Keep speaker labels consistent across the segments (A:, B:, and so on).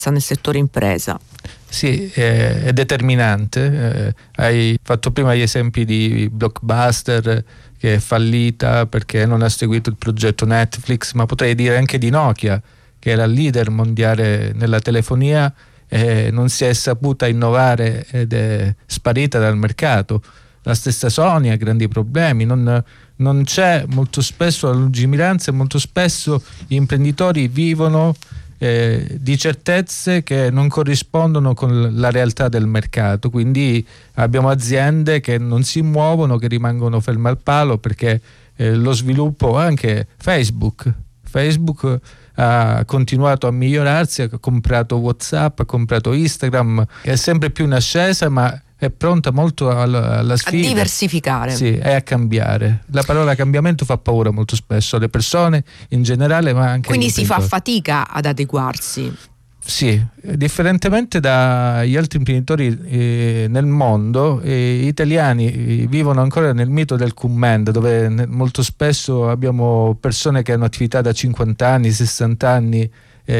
A: nel settore impresa.
B: Sì, è determinante. Hai fatto prima gli esempi di Blockbuster che è fallita perché non ha seguito il progetto Netflix, ma potrei dire anche di Nokia, che era leader mondiale nella telefonia, non si è saputa innovare ed è sparita dal mercato. La stessa Sony ha grandi problemi, non c'è molto spesso la lungimiranza e molto spesso gli imprenditori vivono di certezze che non corrispondono con la realtà del mercato, quindi abbiamo aziende che non si muovono, che rimangono ferme al palo perché lo sviluppo, anche Facebook ha continuato a migliorarsi, ha comprato WhatsApp, ha comprato Instagram, è sempre più in ascesa, ma è pronta molto alla sfida.
A: A diversificare.
B: Sì, e a cambiare. La parola cambiamento fa paura molto spesso alle persone in generale, ma anche
A: quindi si fa fatica ad adeguarsi.
B: Sì, differentemente dagli altri imprenditori nel mondo, gli italiani vivono ancora nel mito del commend, dove molto spesso abbiamo persone che hanno attività da 50 anni, 60 anni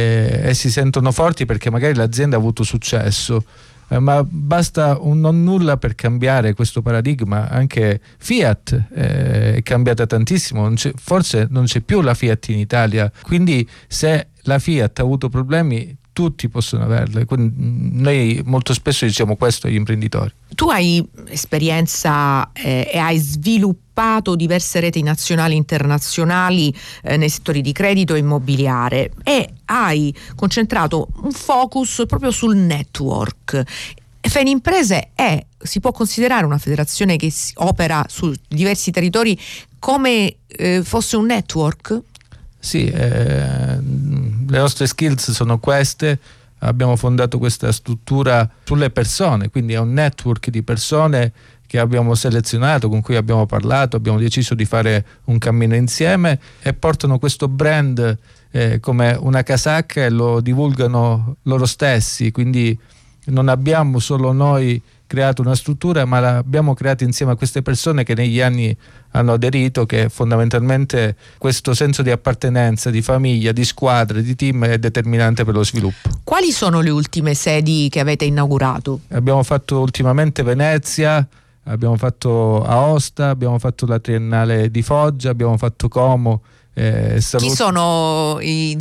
B: e si sentono forti perché magari l'azienda ha avuto successo. Ma basta un non nulla per cambiare questo paradigma. Anche Fiat è cambiata tantissimo, forse non c'è più la Fiat in Italia, quindi se la Fiat ha avuto problemi tutti possono averle, quindi noi molto spesso diciamo questo agli imprenditori.
A: Tu hai esperienza e hai sviluppato diverse reti nazionali e internazionali nei settori di credito e immobiliare e hai concentrato un focus proprio sul network. Fenimprese si può considerare una federazione che opera su diversi territori come fosse un network?
B: Sì, le nostre skills sono queste. Abbiamo fondato questa struttura sulle persone, quindi è un network di persone che abbiamo selezionato, con cui abbiamo parlato, abbiamo deciso di fare un cammino insieme e portano questo brand come una casacca e lo divulgano loro stessi, quindi non abbiamo solo noi creato una struttura, ma l'abbiamo creata insieme a queste persone che negli anni hanno aderito, che fondamentalmente questo senso di appartenenza, di famiglia, di squadra, di team è determinante per lo sviluppo.
A: Quali sono le ultime sedi che avete inaugurato?
B: Abbiamo fatto ultimamente Venezia, abbiamo fatto Aosta, abbiamo fatto la Triennale di Foggia, abbiamo fatto Como.
A: Chi sono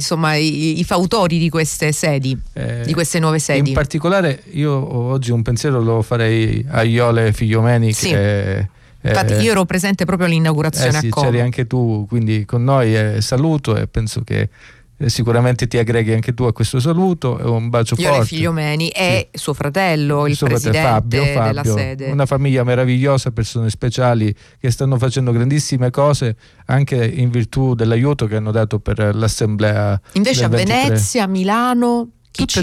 A: i fautori di queste sedi, di queste nuove sedi?
B: In particolare io oggi un pensiero lo farei a Iole Figliomeni,
A: sì.
B: Infatti
A: io ero presente proprio all'inaugurazione a Como.
B: C'eri anche tu, quindi con noi saluto e penso che sicuramente ti aggreghi anche tu a questo saluto e un bacio forte.
A: Iole Figliomeni e suo fratello, il presidente
B: Fabio,
A: della sede.
B: Una famiglia meravigliosa, persone speciali che stanno facendo grandissime cose anche in virtù dell'aiuto che hanno dato per l'assemblea.
A: Invece a Venezia, Milano tutte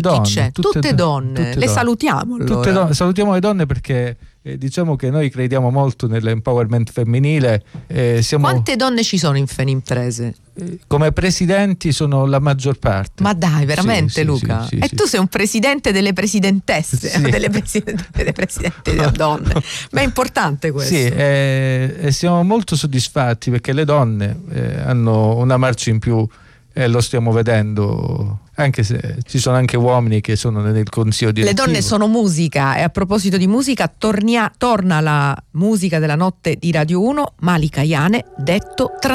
A: donne. Le salutiamo allora.
B: Salutiamo le donne perché diciamo che noi crediamo molto nell'empowerment femminile.
A: Quante donne ci sono in Fenimprese?
B: Come presidenti sono la maggior parte.
A: Ma dai, veramente, sì, Luca?
B: Sì,
A: tu sei un presidente delle presidentesse,
B: sì.
A: delle presidenti delle donne. Ma è importante questo.
B: Sì, e siamo molto soddisfatti perché le donne hanno una marcia in più e lo stiamo vedendo, anche se ci sono anche uomini che sono nel consiglio direttivo.
A: Le donne sono musica e a proposito di musica torna la musica della notte di Radio 1, Malika Yane, detto